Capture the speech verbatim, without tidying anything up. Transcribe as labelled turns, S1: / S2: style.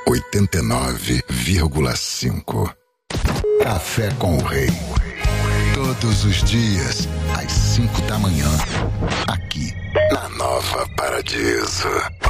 S1: oitenta e nove vírgula cinco. Café com o Rei. Todos os dias, às cinco da manhã, aqui na Nova Paradiso.